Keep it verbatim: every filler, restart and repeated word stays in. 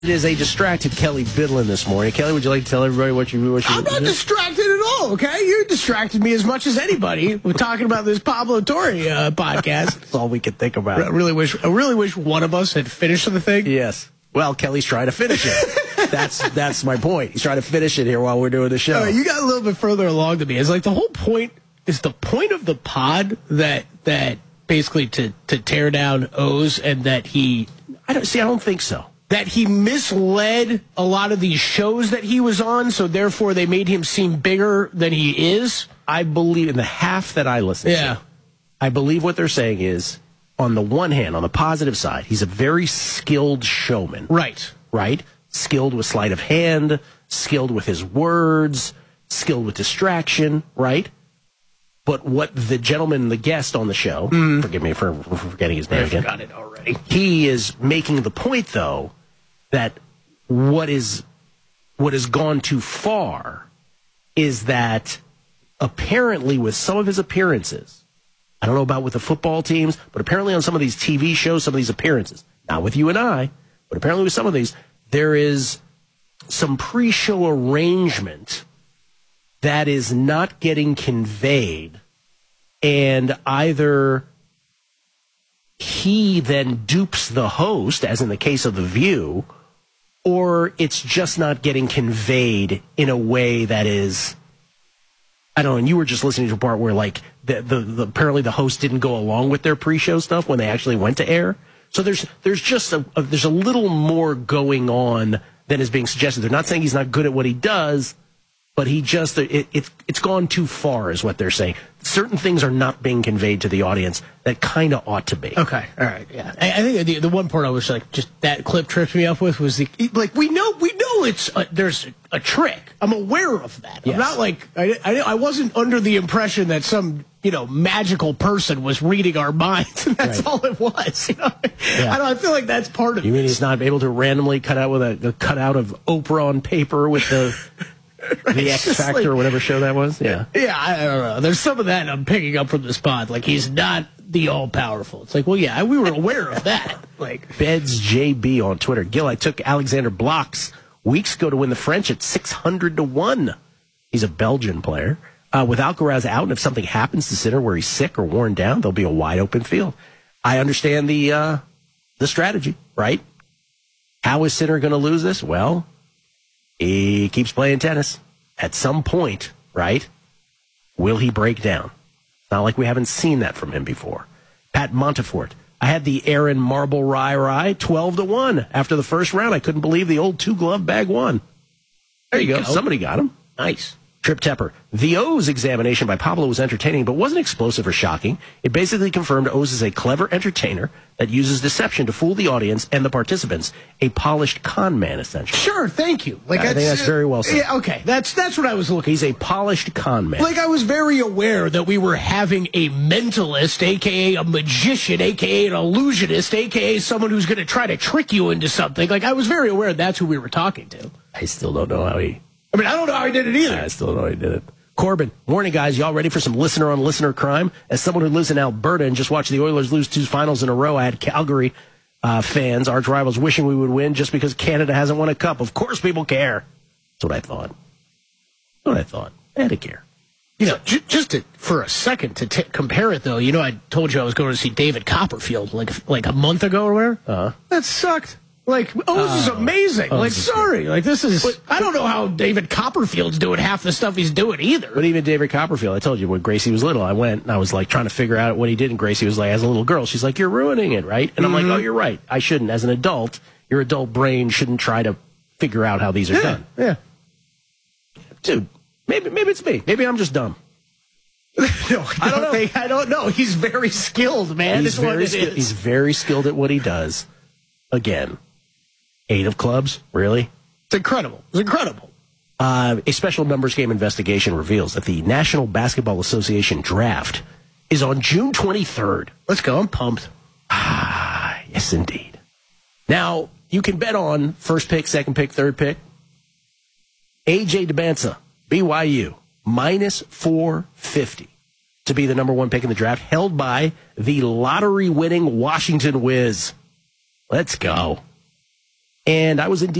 It is a distracted Kelly Bidlin this morning. Kelly, would you like to tell everybody what you what you? I'm not distracted at all. Okay, you distracted me as much as anybody. We're talking about this Pablo Torre uh, podcast. That's all we could think about. I really wish. I really wish one of us had finished the thing. Yes. Well, Kelly's trying to finish it. that's that's my point. He's trying to finish it here while we're doing the show. All right, you got a little bit further along than me. It's like the whole point is the point of the pod that that basically to to tear down O's and that he. I don't see. I don't think so. That he misled a lot of these shows that he was on, so therefore they made him seem bigger than he is. I believe in the half that I listen yeah. to. I believe what they're saying is, on the one hand, on the positive side, he's a very skilled showman. Right. Right? Skilled with sleight of hand, skilled with his words, skilled with distraction, right? But what the gentleman, the guest on the show, mm. forgive me for forgetting his name I again. forgot it already. He is making the point, though, that what is what has gone too far is that apparently with some of his appearances, I don't know about with the football teams, but apparently on some of these T V shows, some of these appearances, not with you and I, but apparently with some of these, there is some pre-show arrangement that is not getting conveyed, and either he then dupes the host, as in the case of The View, or it's just not getting conveyed in a way that is, I don't know, and you were just listening to a part where, like, the, the, the apparently the host didn't go along with their pre-show stuff when they actually went to air. So there's there's just a, a there's a little more going on than is being suggested. They're not saying he's not good at what he does, but he just, it, it, it's gone too far is what they're saying. Certain things are not being conveyed to the audience that kind of ought to be. Okay, all right, yeah. I, I think the, the one part I was like, just that clip tripped me up with was the, like, we know we know it's, a, there's a trick. I'm aware of that. Yes. I'm not like, I, I, I wasn't under the impression that some, you know, magical person was reading our minds, and that's right. all it was. You know? Yeah. I don't. I feel like that's part of it. You mean he's not able to randomly cut out with a, a cutout of Oprah on paper with the... Right. The X Factor like, or whatever show that was? Yeah. Yeah, I don't know. There's some of that I'm picking up from the spot. Like, he's not the all-powerful. It's like, well, yeah, we were aware of that. Like Beds J B on Twitter. Gil, I took Alexander Blocks weeks ago to win the French at six hundred to one. He's a Belgian player. Uh, with Alcaraz out, and if something happens to Sinner where he's sick or worn down, there'll be a wide-open field. I understand the uh, the strategy, right? How is Sinner going to lose this? Well, he keeps playing tennis. At some point, right, will he break down? Not like we haven't seen that from him before. Pat Montefort. I had the Aaron Marble Rye Rye twelve to one after the first round. I couldn't believe the old two-glove bag won. There you go. go. Somebody got him. Nice. Trip Tepper. The O's examination by Pablo was entertaining, but wasn't explosive or shocking. It basically confirmed O's is a clever entertainer that uses deception to fool the audience and the participants. A polished con man, essentially. Sure, thank you. Like I think that's very well said. Yeah, okay, that's that's what I was looking He's for. a polished con man. Like, I was very aware that we were having a mentalist, a k a a magician, a k a an illusionist, a k a someone who's going to try to trick you into something. Like, I was very aware that's who we were talking to. I still don't know how he... I mean, I don't know how he did it either. I still don't know how he did it. Corbin, morning, guys. Y'all ready for some listener-on-listener crime? As someone who lives in Alberta and just watched the Oilers lose two finals in a row, I had Calgary uh, fans, arch rivals, wishing we would win just because Canada hasn't won a cup. Of course people care. That's what I thought. That's what I thought. I had to care. You know, j- just to, for a second to t- compare it, though, you know, I told you I was going to see David Copperfield like like a month ago or whatever. Uh-huh. That sucked. Like, oh, this is amazing. Oh, like, this is sorry. great. Like, this is... But, I don't know how David Copperfield's doing half the stuff he's doing either. But even David Copperfield, I told you, when Gracie was little, I went and I was, like, trying to figure out what he did, and Gracie was like, as a little girl, she's like, you're ruining it, right? And I'm mm-hmm. like, oh, you're right. I shouldn't. As an adult, your adult brain shouldn't try to figure out how these are yeah, done. Yeah. Dude, maybe maybe it's me. Maybe I'm just dumb. no, I, I don't know. Think, I don't know. He's very skilled, man. He's very, sk- he's very skilled at what he does. Again. Eight of clubs? Really? It's incredible. It's incredible. Uh, a special numbers game investigation reveals that the National Basketball Association draft is on June twenty-third. Let's go. I'm pumped. Ah, yes, indeed. Now, you can bet on first pick, second pick, third pick. A J DeBanza, B Y U, minus four fifty to be the number one pick in the draft, held by the lottery-winning Washington Wiz. Let's go. and I was in